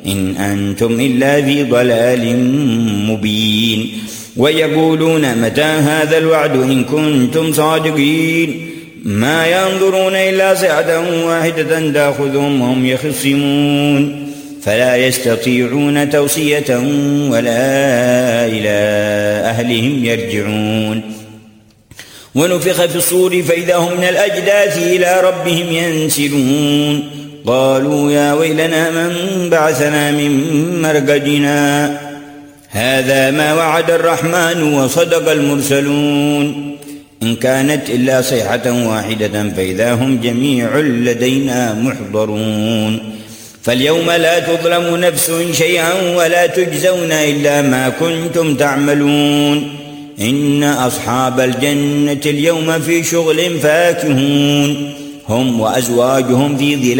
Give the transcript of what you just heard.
إن أنتم إلا في ضلال مبين ويقولون متى هذا الوعد إن كنتم صادقين ما ينظرون إلا صيحة واحدة تأخذهم وهم يخصمون فلا يستطيعون توصية ولا إلى أهلهم يرجعون ونفخ في الصور فإذا هم من الأجداث إلى ربهم ينسلون قالوا يا ويلنا من بعثنا من مرقدنا هذا ما وعد الرحمن وصدق المرسلون إن كانت إلا صيحة واحدة فإذا هم جميع لدينا محضرون فاليوم لا تظلم نفس شيئا ولا تجزون إلا ما كنتم تعملون إن أصحاب الجنة اليوم في شغل فاكهون هم وأزواجهم في ظلال